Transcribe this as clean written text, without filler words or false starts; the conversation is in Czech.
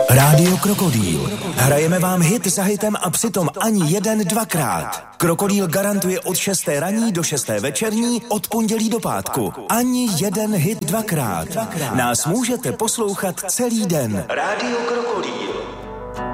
Rádio Krokodýl. Hrajeme vám hit za hitem a přitom ani jeden dvakrát. Krokodýl garantuje od 6. ranní do 6. večerní, od pondělí do pátku. Ani jeden hit dvakrát. Nás můžete poslouchat celý den. Rádio Krokodýl.